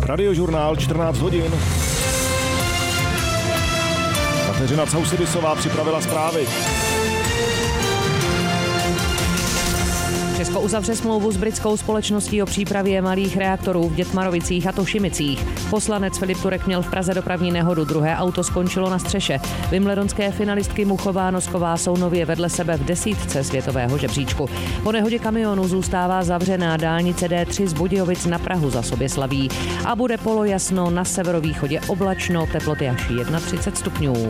Radiožurnál 14 hodin. Kateřina Causibisová připravila zprávy. Česko uzavře smlouvu s britskou společností o přípravě malých reaktorů v Dětmarovicích a Tošimicích. Poslanec Filip Turek měl v Praze dopravní nehodu, druhé auto skončilo na střeše. Wimbledonské finalistky Muchová a Nosková jsou nově vedle sebe v desítce světového žebříčku. Po nehodě kamionu zůstává zavřená dálnice D3 z Budějovic na Prahu za Soběslaví a bude polojasno, na severovýchodě oblačno, teploty až 31 stupňů.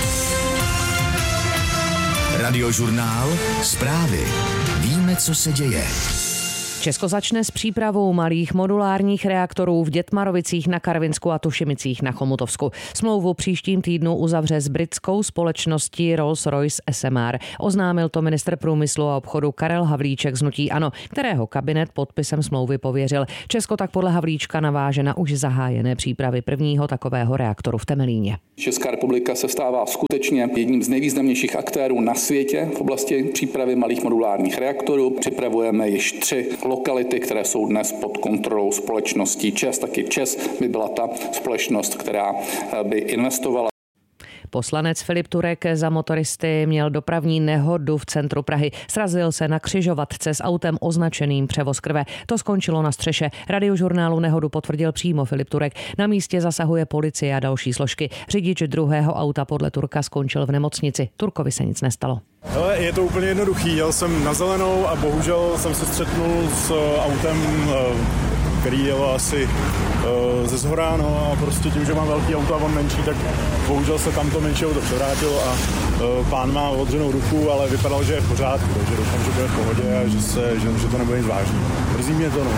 Radiožurnál, zprávy. Víme, co se děje. Česko začne s přípravou malých modulárních reaktorů v Dětmarovicích na Karvinsku a Tošimicích na Chomutovsku. Smlouvu příštím týdnu uzavře s britskou společností Rolls-Royce SMR. Oznámil to ministr průmyslu a obchodu Karel Havlíček z hnutí ANO, kterého kabinet podpisem smlouvy pověřil. Česko tak podle Havlíčka naváže na už zahájené přípravy prvního takového reaktoru v Temelíně. Česká republika se stává skutečně jedním z nejvýznamnějších aktérů na světě v oblasti přípravy malých modulárních reaktorů. Připravujeme již 3 lokality, které jsou dnes pod kontrolou společností ČEZ. Taky ČEZ by byla ta společnost, která by investovala. Poslanec Filip Turek za motoristy měl dopravní nehodu v centru Prahy. Srazil se na křižovatce s autem označeným převoz krve. To skončilo na střeše. Radiožurnálu nehodu potvrdil přímo Filip Turek. Na místě zasahuje policie a další složky. Řidič druhého auta podle Turka skončil v nemocnici. Turkovi se nic nestalo. Hele, je to úplně jednoduchý. Jel jsem na zelenou a bohužel jsem se střetnul s autem, který jel asi ze zhora, no a prostě tím, že mám velký auto a on menší, tak bohužel se tam to menší auto převrátilo a pán má odřenou ruku, ale vypadalo, že je v pořádku, takže doufám, že bude v pohodě a že to nebude nic vážného. Mrzí mě to, no.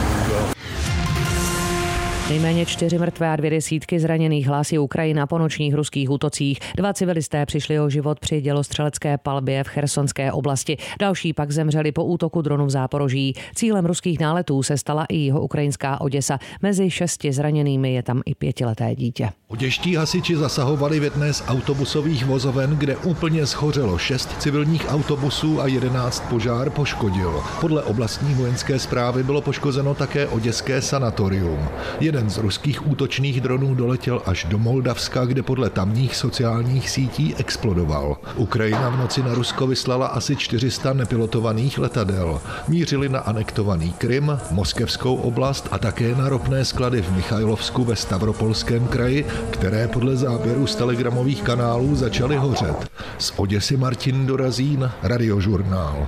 Nejméně 4 mrtvé a 2 desítky zraněných hlásí Ukrajina po nočních ruských útocích. 2 civilisté přišli o život při dělostřelecké palbě v Chersonské oblasti. Další pak zemřeli po útoku dronu v Záporoží. Cílem ruských náletů se stala i jihoukrájinská Oděsa. Mezi 6 zraněnými je tam i 5leté dítě. Oděští hasiči zasahovali v jedné z autobusových vozoven, kde úplně schořelo 6 civilních autobusů a 11 požár poškodil. Podle oblastní vojenské správy bylo poškozeno také oděské sanatorium. Jeden z ruských útočných dronů doletěl až do Moldavska, kde podle tamních sociálních sítí explodoval. Ukrajina v noci na Rusko vyslala asi 400 nepilotovaných letadel. Mířili na anektovaný Krym, Moskevskou oblast a také na ropné sklady v Michajlovsku ve Stavropolském kraji, které podle záběrů z telegramových kanálů začaly hořet. Z Oděsy Martin Dorazín, Radiožurnál.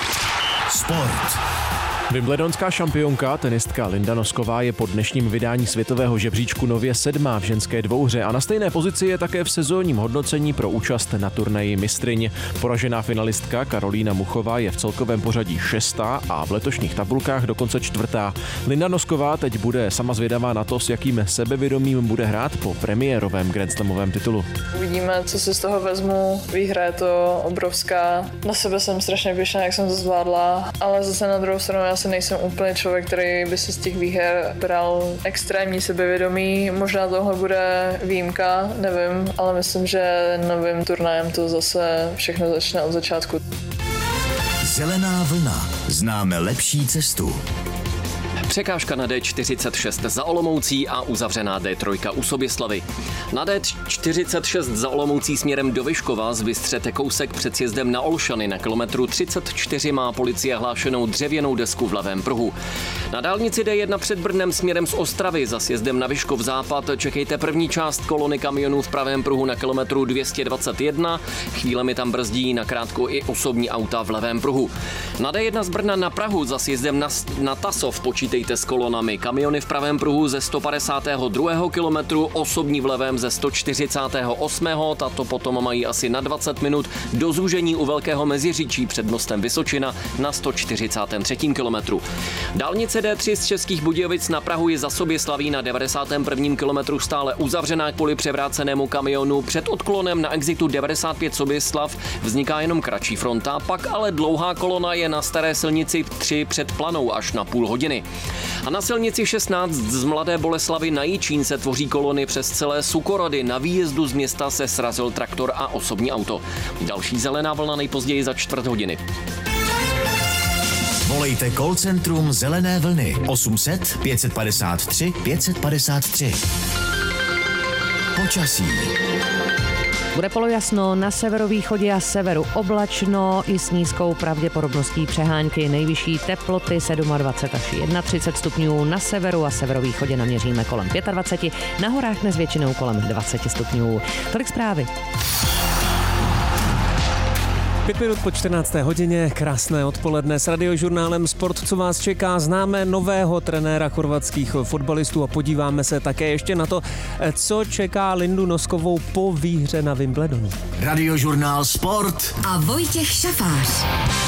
Sport. Wimbledonská šampionka, tenistka Linda Nosková, je po dnešním vydání světového žebříčku nově 7. v ženské dvouhře a na stejné pozici je také v sezónním hodnocení pro účast na turnaji mistryň. Poražená finalistka Karolína Muchová je v celkovém pořadí 6. a v letošních tabulkách dokonce 4. Linda Nosková teď bude sama zvědavá na to, s jakým sebevědomím bude hrát po premiérovém grandslamovém titulu. Uvidíme, co si z toho vezmu. Výhra je to obrovská. Na sebe jsem strašně pyšná, jak jsem to zvládla, ale zase na druhou stranu já nejsem úplně člověk, který by si z těch výher bral extrémní sebevědomí. Možná tohle bude výjimka, nevím, ale myslím, že novým turnajem to zase všechno začne od začátku. Zelená vlna. Známe lepší cestu. Překážka na D46 za Olomoucí a uzavřená D3 u Soběslavy. Na D46 za Olomoucí směrem do Vyškova zvystřete kousek před sjezdem na Olšany. Na kilometru 34 má policie hlášenou dřevěnou desku v levém pruhu. Na dálnici D1 před Brnem směrem z Ostravy za sjezdem na Vyškov západ čekejte první část kolony kamionů v pravém pruhu na kilometru 221. Chvílemi tam brzdí nakrátko i osobní auta v levém pruhu. Na D1 z Brna na Prahu za sjezdem na Tasov počítejte s kolonami. Kamiony v pravém pruhu ze 152. kilometru, osobní v levém ze 148. Tato potom mají asi na 20 minut do zúžení u Velkého Meziříčí před mostem Vysočina na 143. kilometru. Dálnice D3 z Českých Budějovic na Prahu je za Soběslaví na 91. kilometru stále uzavřená kvůli převrácenému kamionu. Před odklonem na exitu 95 Soběslav vzniká jenom kratší fronta, pak ale dlouhá kolona je na staré silnici 3 před Planou až na půl hodiny. A na silnici 16 z Mladé Boleslavi na Jičín se tvoří kolony přes celé Sukorody. Na výjezdu z města se srazil traktor a osobní auto. Další zelená vlna nejpozději za 4 hodiny. Volejte call centrum Zelené vlny 800 553 553. Počasí. Bude polojasno, na severovýchodě a severu oblačno i s nízkou pravděpodobností přehánky. Nejvyšší teploty 27 až 31 stupňů, na severu a severovýchodě naměříme kolem 25, na horách dnes většinou kolem 20 stupňů. Tolik zprávy. 5 minut po 14. hodině, krásné odpoledne s Radiožurnálem Sport, co vás čeká. Známe nového trenéra chorvatských fotbalistů a podíváme se také ještě na to, co čeká Lindu Noskovou po výhře na Wimbledonu. Radiožurnál Sport a Vojtěch Šafář.